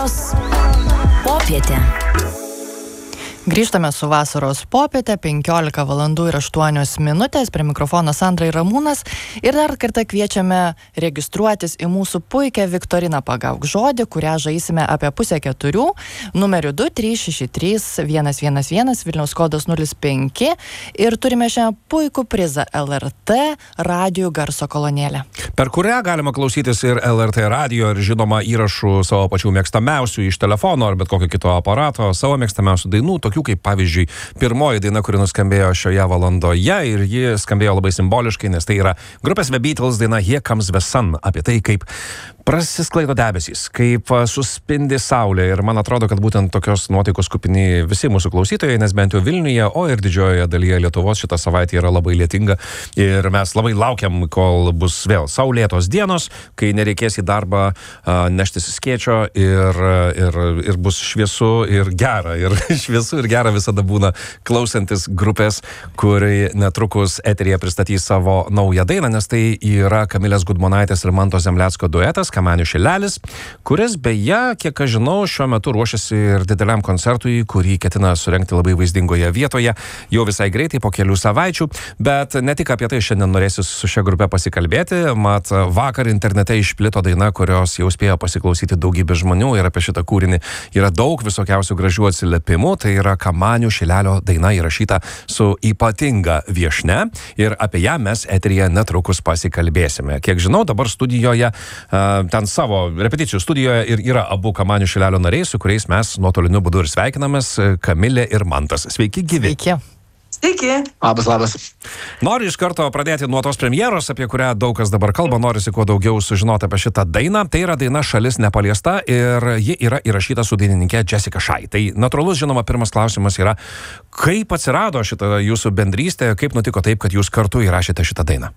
Vasaros popietė. Grįžtame su vasaros popietė, 15 valandų ir 8 minutės, prie mikrofono Sandra ir Ramūnas ir dar kartą kviečiame registruotis į mūsų puikią viktoriną Pagauk žodį, kurią žaisime apie 3:30, numeriu 2363111, Vilniaus kodas 05 ir turime šią puikų prizą LRT radijų garso kolonėlę. Per kurią galima klausytis ir LRT radijo ir žinoma įrašų savo pačių mėgstamiausių iš telefono ar bet kokio kito aparato, savo mėgstamiausių dainų, tokių kaip pavyzdžiui pirmoji daina, kuri nuskambėjo šioje valandoje ir ji skambėjo labai simboliškai, nes tai yra grupės The Beatles daina Here Comes the Sun, apie tai, kaip prasisklaido debesys, kaip suspindi saulė ir man atrodo, kad būtent tokios nuotaikos kupini visi mūsų klausytojai, nes bent jau Vilniuje, o ir didžiojoje dalyje Lietuvos šitą savaitę yra labai lietinga ir mes labai laukiam, kol bus vėl saulėtos dienos, kai nereikės į darbą neštis skėčio ir bus šviesu ir gera, ir šviesu ir gera visada būna klausantis grupės, kuri netrukus eteryje pristatys savo naują dainą, nes tai yra Kamilės Gudmonaitės ir Manto Zemlecko duetas Kamanių šilelis, kuris beje, kiek aš žinau, šiuo metu ruošiasi ir dideliam koncertui, kurį ketina surengti labai vaizdingoje vietoje, jau visai greitai po kelių savaičių, bet ne tik apie tai šiandien norėsiu su šia grupe pasikalbėti, mat vakar internete išplito daina, kurios jau spėjo pasiklausyti daugybė žmonių ir apie šitą kūrinį yra daug visokiausių gražių atsiliepimų, tai yra Kamanių šilelio daina įrašyta su ypatinga viešne ir apie ją mes eteryje netrukus pasikalbėsime. Kiek žinau, dabar studijoje, ten savo repeticijų studijoje ir yra abu Kamanių šilelio nariai, su kuriais mes nuotoliniu būdu ir sveikinamės, Kamilė ir Mantas. Sveiki, gyvi. Sveiki. Sveiki. Labas. Noriu iš karto pradėti nuo tos premjeros, apie kurią daug kas dabar kalba, norisi kuo daugiau sužinoti apie šitą dainą. Tai yra daina Šalis nepaliesta ir ji yra įrašyta su dainininkė Jessica Shy. Tai natūralus, žinoma, pirmas klausimas yra, kaip atsirado šita jūsų bendrystė, kaip nutiko taip, kad jūs kartu įrašėte šitą dainą?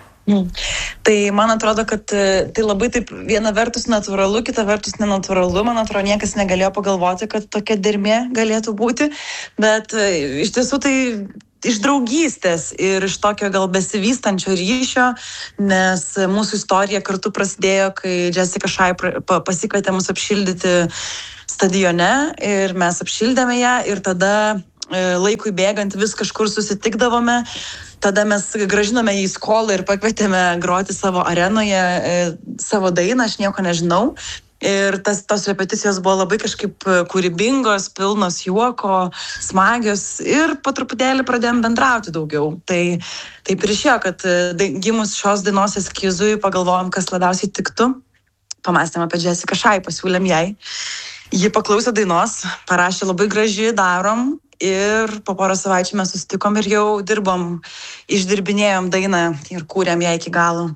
Tai man atrodo, kad tai labai taip viena vertus natūralu, kita vertus nenatūralu. Man atrodo, niekas negalėjo pagalvoti, kad tokia dermė galėtų būti, bet iš tiesų tai iš draugystės ir iš tokio gal besivystančio ryšio, nes mūsų istorija kartu prasidėjo, kai Jessica Shy pasikvietė mus apšildyti stadione ir mes apšildėme ją ir tada laikui bėgant vis kažkur susitikdavome. Tada mes grąžinome į skolą ir pakvietėme groti savo arenoje savo dainą, aš nieko nežinau. Ir tos repeticijos buvo labai kažkaip kūrybingos, pilnos juoko, smagios ir po truputėlį pradėjom bendrauti daugiau. Tai taip ir išėjo, kad gimus šios dainos eskizui pagalvojom, kas labiausiai tiktų. Pamąstėm apie Jessica Shy, pasiūlėm jai. Ji paklausė dainos, parašė labai graži, darom. Ir po porą savaičių mes susitikom ir jau dirbom, išdirbinėjom dainą ir kūrėm ją iki galo.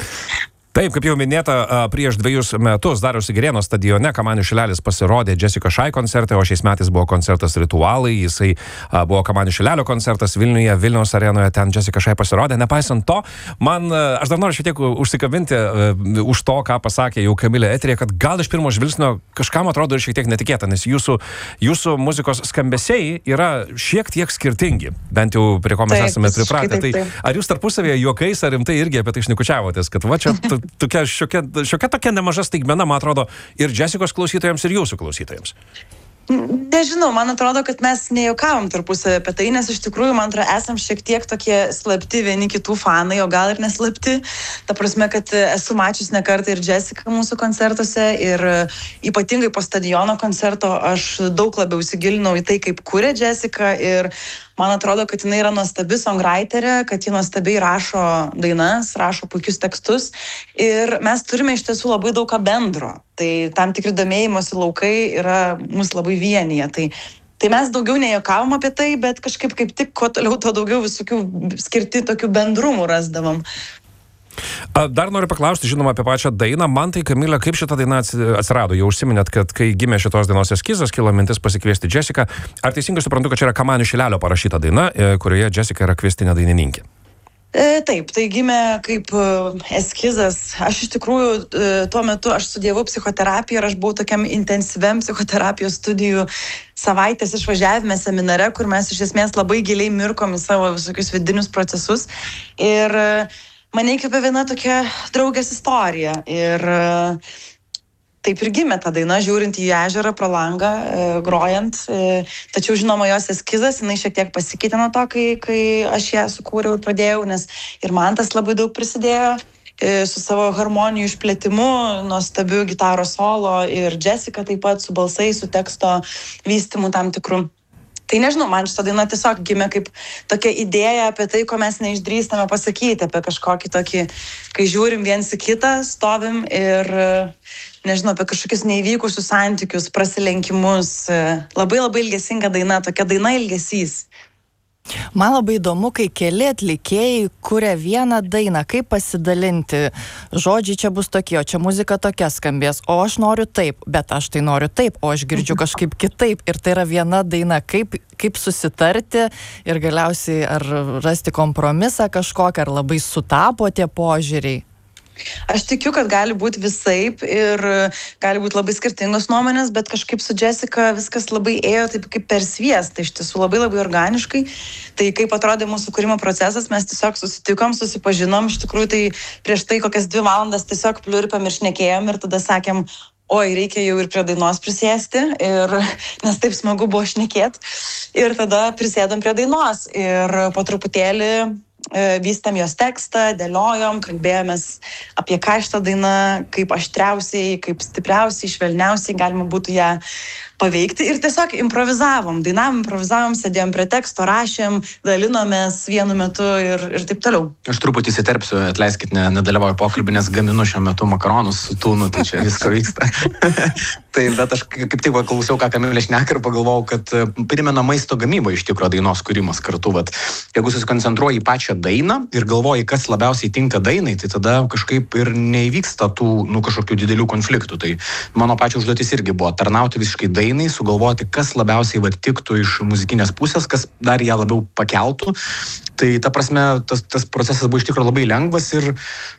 Taip, kaip jau minėta, prieš 2 metus Dariaus Girėno stadione Kamanių šilelis pasirodė Jessica Shy koncerte, o šiais metais buvo koncertas Ritualai, jisai buvo Kamanių šilelio koncertas Vilniuje, Vilniaus arenoje, ten Jessica Shy pasirodė. Nepaisant to, aš dar noriu šiek tiek užsikabinti už to, ką pasakė jau Kamilė eterėje, kad gal iš pirmo žvilgsnio kažkam atrodo ir šiek tiek netikėta, nes jūsų muzikos skambesiai yra šiek tiek skirtingi, bent jau prie ko mes esame pripratę. Tai ar jūs tarpusavėje juokais ar rimtai irgi apie tai šnekučiavotės, kad va čia tokia šiokia tokia nemaža staigmena, man atrodo, ir Jessicos klausytojams, ir jūsų klausytojams? Nežinau, man atrodo, kad mes nejuokavom tarpusavį apie tai, nes iš tikrųjų, man atrodo, esam šiek tiek tokie slapti vieni kitų fanai, o gal ir neslapti. Ta prasme, kad esu mačius ne kartą ir Jessica mūsų koncertuose ir ypatingai po stadiono koncerto aš daug labiau įsigilinau į tai, kaip kuria Jessica ir man atrodo, kad jinai yra nuostabi songwriterė, kad ji nuostabiai rašo dainas, rašo puikius tekstus ir mes turime iš tiesų labai daug ką bendro. Tai tam tikri domėjimosi laukai yra mus labai vienyje. Tai mes daugiau nejuokavom apie tai, bet kažkaip kaip tik kuo toliau, to daugiau visokių skirti tokių bendrumų rasdavom. Dar noriu paklausti, žinoma, apie pačią dainą. Mantai, Kamilė, kaip šita daina atsirado? Jau užsiminėt, kad kai gimė šitos dainos eskizas, kilo mintis pasikviesti Jessica. Ar teisingai suprantu, kad čia yra Kamanių šilelio parašyta daina, kurioje Jessica yra kviestinė dainininkė? Taip, tai gimė kaip eskizas. Aš iš tikrųjų tuo metu aš studijavau psichoterapiją ir aš buvau tokiam intensyviam psichoterapijos studijų savaitės išvažiavime seminare, kur mes iš esmės labai giliai mirkom į savo visokius vidinius procesus. Ir mane įkvėpė viena tokia draugės istorija. Ir taip ir gimė ta daina, žiūrint į ežerą pro langą, grojant. Tačiau, žinoma, jos eskizas, jinai šiek tiek pasikeitė nuo to, kai aš ją sukūriau ir pradėjau, nes ir Mantas labai daug prisidėjo su savo harmonijų išplėtimu, nuostabiu gitaros solo ir Jessica taip pat su balsai, su teksto vystymu tam tikru. Tai nežinau, man šitą dainą tiesiog gimė kaip tokia idėja apie tai, ko mes neišdrįstame pasakyti, apie kažkokį tokį, kai žiūrim viens į kitą, stovim ir, nežinau, apie kažkokius neįvykusius santykius, prasilenkimus. Labai labai ilgesinga daina, tokia daina ilgesys. Man labai įdomu, kai keli atlikėjai kuria vieną dainą, kaip pasidalinti. Žodžiai čia bus tokie, o čia muzika tokia skambės, o aš noriu taip, bet aš tai noriu taip, o aš girdžiu kažkaip kitaip. Ir tai yra viena daina, kaip susitarti ir galiausiai ar rasti kompromisą kažkokią, ar labai sutapo tie požiūriai. Aš tikiu, kad gali būti visaip ir gali būti labai skirtingos nuomonės, bet kažkaip su Jessica viskas labai ėjo taip kaip per sviestą, iš tiesų labai labai organiškai. Tai kaip atrodė mūsų kūrimo procesas, mes tiesiog susitikom, susipažinom, iš tikrųjų tai prieš tai kokias 2 valandas tiesiog pliurpėm ir šnekėjom ir tada sakėm, oi, reikia jau ir prie dainos prisėsti, nes taip smagu buvo šnekėti. Ir tada prisėdom prie dainos ir po truputėlį vystėm jos tekstą, dėliojom, kalbėjomės apie ką šitą dainą, kaip aštriausiai, kaip stipriausiai, švelniausiai galima būtų ją paveikti ir tiesiog improvizavom, improvizavom, sėdėjom prie teksto, rašėm, dalinomės vienu metu ir taip toliau. Aš truputį įsiterpsiu, atleiskit, nedalyvauju pokalbį, nes gaminu šiuo metu makaronus su tūnu, tai čia visko vyksta. Tai bet aš kaip tik klausiau, ką Kamilė šneka ir pagalvojau, kad primena maisto gamybą iš tikro dainos kūrimas kartu. Vat, jeigu susikoncentruoji į pačią dainą ir galvoji, kas labiausiai tinka dainai, tai tada kažkaip ir neįvyksta tų kažkokių didelių konfliktų. Tai mano pačio užduotis irgi buvo tarnauti visiškai dainai, sugalvoti, kas labiausiai tiktų iš muzikinės pusės, kas dar ją labiau pakeltų. Tai ta prasme, tas procesas buvo iš tikrųjų labai lengvas ir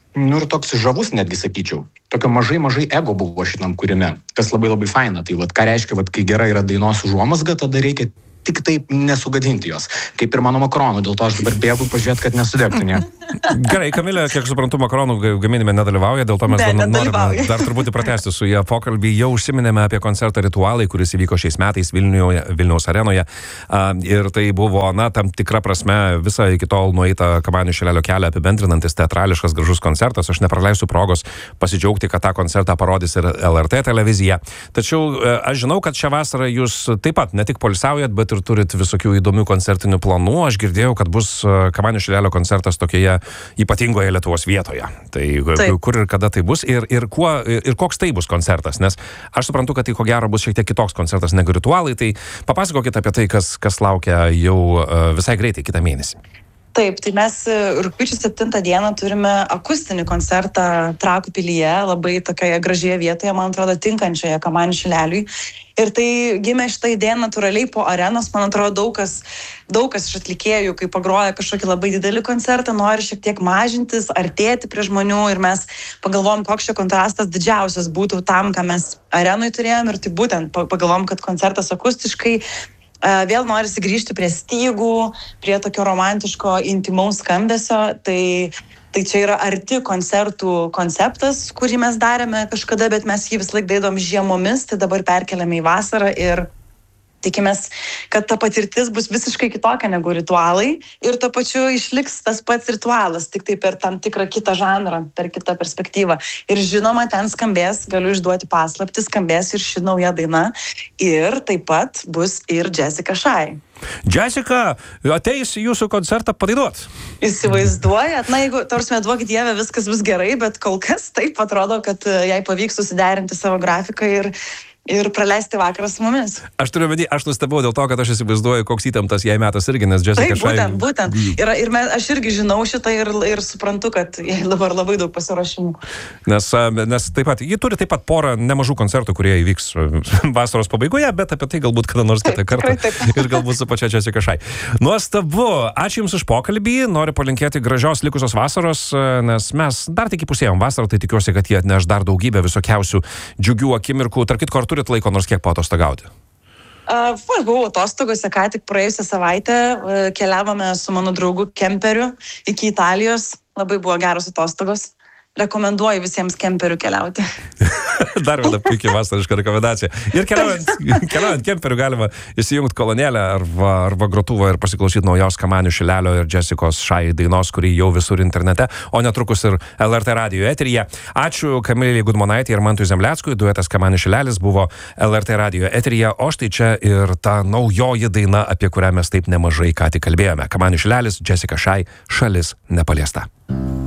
toks žavus netgi sakyčiau. Tokio mažai ego buvo šitam kūrime, kas labai labai faina. Tai ką reiškia, kai gera yra dainos užuomazga, tada reikia tik taip nesugadinti jos. Kaip ir mano makaronų, dėl to aš dabar bėgu pažiūrėti, kad nesudegtų ne. Gerai, Kamilė, kiek suprantu, makaronų gaminime nedalyvauja, dėl to mes norime dar truputį pratęsti su ją pokalbį. Jau užsiminėme apie koncertą Ritualai, kuris įvyko šiais metais Vilniaus arenoje. Ir tai buvo, tam tikra prasme, visą iki tol nueitą Kamanių šilelio kelią apibendrinantis teatrališkas gražus koncertas. Aš nepraleisiu progos pasidžiaugti, kad tą koncertą parodys ir LRT televizija. Tačiau aš žinau, kad šią vasarą jūs taip pat ne tik poilsiaujat, bet ir turit visokių įdomių koncertinių planų. Aš girdėjau, kad bus Kamanių šilelio koncertas tokioje ypatingoje Lietuvos vietoje. Tai kur ir kada tai bus ir koks tai bus koncertas, nes aš suprantu, kad tai ko gero bus šiek tiek kitoks koncertas negu Ritualai, tai papasakokit apie tai, kas laukia jau visai greitai kitą mėnesį. Taip, tai mes rugpjūčio 7 dieną turime akustinį koncertą Trakų pilyje, labai tokioje gražioje vietoje, man atrodo, tinkančioje Kamanių šileliui. Ir tai gimė šitą idėją natūraliai po arenos, man atrodo, daug kas iš atlikėjų, kai pagroja kažkokį labai didelį koncertą, nori šiek tiek mažintis, artėti prie žmonių ir mes pagalvom, koks čia kontrastas didžiausias būtų tam, ką mes arenui turėjom ir tai būtent pagalvom, kad koncertas akustiškai vėl norisi grįžti prie stygų, prie tokio romantiško, intimaus skambesio, tai čia yra arti koncertų konceptas, kurį mes darėme kažkada, bet mes jį vis laik daidom žiemomis, tai dabar perkeliame į vasarą ir tikimės, kad ta patirtis bus visiškai kitokia negu Ritualai ir tuo pačiu išliks tas pats Ritualas, tik tai per tam tikrą kitą žanrą, per kitą perspektyvą. Ir žinoma, ten skambės, galiu išduoti paslaptį, skambės ir ši nauja daina ir taip pat bus ir Jessica Shy. Jessica, ateis jūsų koncertą padainuot. Įsivaizduojat, jeigu, tarsime, duok Dieve, viskas bus gerai, bet kol kas taip atrodo, kad jai pavyks susiderinti savo grafiką ir praleisti vakarą su mumis. Aš nustebau dėl to, kad aš įsivaizduoju, koks įtemptas jai metas irgi, nes Jessica Shy... Taip, būtent. Aš irgi žinau šitą ir suprantu, kad jai dabar labai daug pasiruošimų. Nes taip pat, ji turi taip pat porą nemažų koncertų, kurie įvyks vasaros pabaigoje, bet apie tai galbūt kada nors kitą kartą ir galbūt su pačia Jessica Shy. Nuostabu, ačiū Jums už pokalbį, noriu palinkėti gražios likusios vasaros, nes mes dar tik įpusėjom vasarą, tai tikiuosi, kad jie atneš dar daugybę visokiausių džiugių akimirkų. Tarp kitko, ar turit laiko nors kiek paatostogauti? Aš buvau atostogose, ką tik praėjusią savaitę, keliavome su mano draugu kemperiu iki Italijos, labai buvo geros atostogos, rekomenduoju visiems kemperių keliauti. Dar viena puikiai vasariška rekomendacija. Ir keliaujant kemperiu galima įsijungti kolonėlę arba grotuvą ir pasiklausyti naujos Kamanių Šilelio ir Jessicos Šai dainos, kuri jau visur internete, o netrukus ir LRT radijo eteryje. Ačiū Kamilei Gudmonaitei ir Mantui Zemleckui. Duetas Kamanių Šilelis buvo LRT radijo eteryje, o štai čia ir ta naujoji daina, apie kurią mes taip nemažai ką tik kalbėjome. Kamanių Šilelis, Jessica Šai, Šalis nepaliesta.